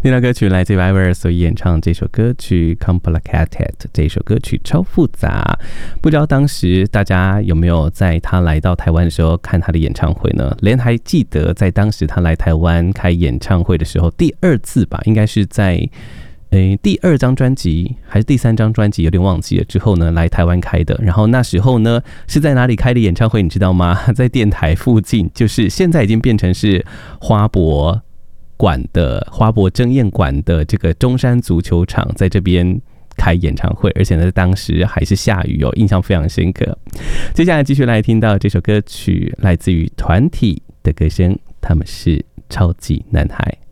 听到歌曲来自 Iver 所演唱这首歌曲 Complicated， 这首歌曲超复杂。不知道当时大家有没有在他来到台湾的时候看他的演唱会呢？连还记得在当时他来台湾开演唱会的时候，第二次吧，应该是在第2张专辑还是第3张专辑，有点忘记了。之后呢，来台湾开的。然后那时候呢，是在哪里开的演唱会？你知道吗？在电台附近，就是现在已经变成是花博争艳馆的这个中山足球场，在这边开演唱会，而且呢，当时还是下雨哦，印象非常深刻。接下来继续来听到这首歌曲，来自于团体的歌声，他们是超级男孩。